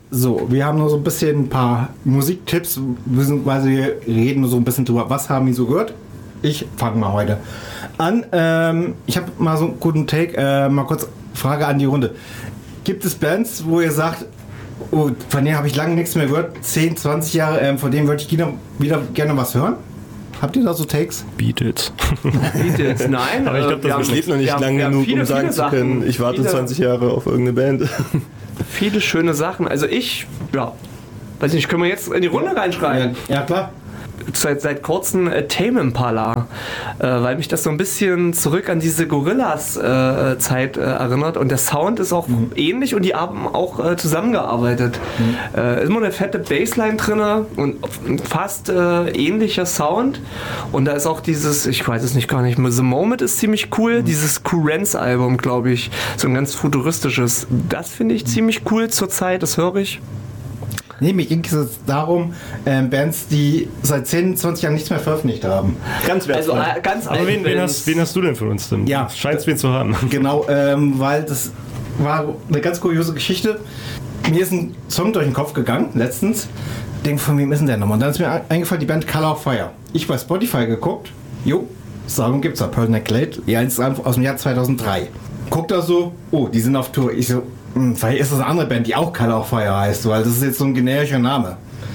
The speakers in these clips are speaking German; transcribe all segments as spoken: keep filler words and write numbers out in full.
So, wir haben nur so ein bisschen ein paar Musiktipps, beziehungsweise wir reden nur so ein bisschen drüber, was haben wir so gehört. Ich fange mal heute an. Ähm, ich habe mal so einen guten Take, äh, mal kurz Frage an die Runde. Gibt es Bands, wo ihr sagt, oh, von denen habe ich lange nichts mehr gehört, zehn, zwanzig Jahre, ähm, von denen würde ich wieder, wieder gerne was hören? Habt ihr da so Takes? Beatles. Beatles, nein. Aber ich glaube, das lebt noch nicht lang genug, viele, um sagen viele zu können, Sachen, ich warte viele, zwanzig Jahre auf irgendeine Band. Viele schöne Sachen. Also ich, ja, weiß nicht, können wir jetzt in die Runde reinschreiben? Ja, ja klar. Seit, seit kurzem äh, Tame Impala, äh, weil mich das so ein bisschen zurück an diese Gorillaz-Zeit äh, äh, erinnert und der Sound ist auch mhm. ähnlich und die haben auch äh, zusammengearbeitet. Mhm. Äh, ist immer eine fette Bassline drin und fast äh, ähnlicher Sound und da ist auch dieses, ich weiß es nicht gar nicht, The Moment ist ziemlich cool, mhm. dieses Courants-Album, glaube ich, so ein ganz futuristisches, das finde ich mhm. ziemlich cool zurzeit, das höre ich. Nee, mir ging es darum, ähm, Bands, die seit zehn, zwanzig Jahren nichts mehr veröffentlicht haben. Ganz wertvoll. Also, äh, ganz Aber wen, wen, hast, wen hast du denn von uns denn? Ja. Scheinst wen zu haben. Genau, ähm, weil das war eine ganz kuriose Geschichte. Mir ist ein Song durch den Kopf gegangen, letztens. Denk, von wem ist denn der nochmal? Und dann ist mir eingefallen, die Band Color of Fire. Ich bei Spotify geguckt. Jo, das Album gibt's da, Pearl Neck Late. Ja, das ist aus dem Jahr zweitausenddrei. Guck da so, oh, die sind auf Tour. Ich so, vielleicht ist das eine andere Band, die auch Color of Fire heißt, weil das ist jetzt so ein generischer Name.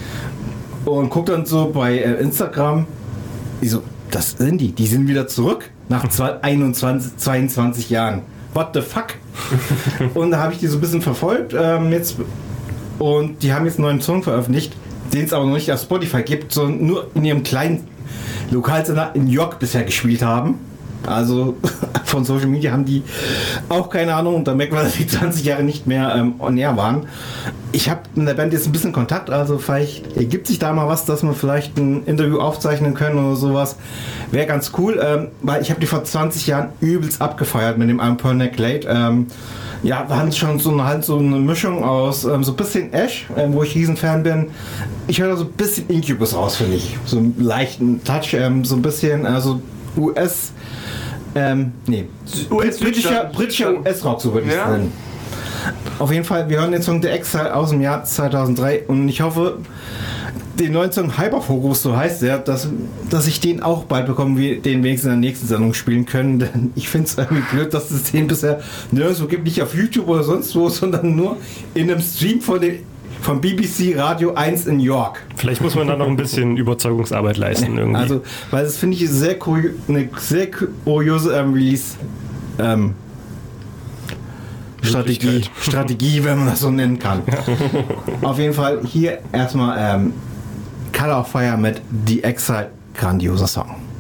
Und guck dann so bei äh, Instagram, ich so, das sind die, die sind wieder zurück nach einundzwanzig, zweiundzwanzig Jahren. What the fuck? Und da habe ich die so ein bisschen verfolgt ähm, jetzt und die haben jetzt einen neuen Song veröffentlicht, den es aber noch nicht auf Spotify gibt, sondern nur in ihrem kleinen Lokalsender in New York bisher gespielt haben. Also von Social Media haben die auch keine Ahnung und da merkt man, dass die zwanzig Jahre nicht mehr ähm, on air waren. Ich habe mit der Band jetzt ein bisschen Kontakt, also vielleicht ergibt sich da mal was, dass wir vielleicht ein Interview aufzeichnen können oder sowas. Wäre ganz cool, ähm, weil ich habe die vor zwanzig Jahren übelst abgefeiert mit dem Album Pearl Neck Late. Ähm, ja, wir haben schon so eine, halt so eine Mischung aus ähm, so ein bisschen Ash, ähm, wo ich Riesenfan bin. Ich höre da so ein bisschen Incubus raus, finde ich. So einen leichten Touch, ähm, so ein bisschen, also U S Ähm, nee, U S britischer, britischer U S-Rock, so würde ich ja. sagen. Auf jeden Fall, wir hören den Song The Exile aus dem Jahr zweitausenddrei und ich hoffe, den neuen Song Hyperfocus, so heißt der, dass, dass ich den auch bald bekomme, wir den wenigstens in der nächsten Sendung spielen können, denn ich finde es irgendwie blöd, dass es den bisher nirgendwo gibt, nicht auf YouTube oder sonst wo, sondern nur in einem Stream von den vom B B C Radio eins in York. Vielleicht muss man da noch ein bisschen Überzeugungsarbeit leisten irgendwie. Also, weil das finde ich sehr kurio- eine sehr kuriose ähm, Release ähm, Strategie, Strategie, wenn man das so nennen kann. Ja. Auf jeden Fall hier erstmal ähm, Color of Fire mit The Exile, grandioser Song.